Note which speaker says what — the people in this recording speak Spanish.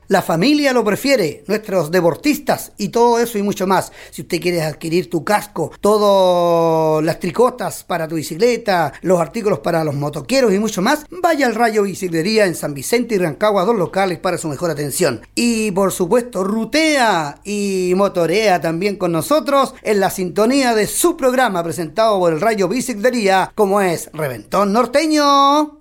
Speaker 1: La familia lo prefiere, nuestros deportistas y todo eso y mucho más. Si usted quiere adquirir tu casco, todas las tricotas para tu bicicleta, los artículos para los motoqueros y mucho más, vaya al Rayo Biciclería en San Vicente y Rancagua, 2 locales para su mejor atención. Y por supuesto, rutea y motorea también con nosotros en la sintonía de su programa presentado por el Rayo Biciclería, como es Reventón Norteño.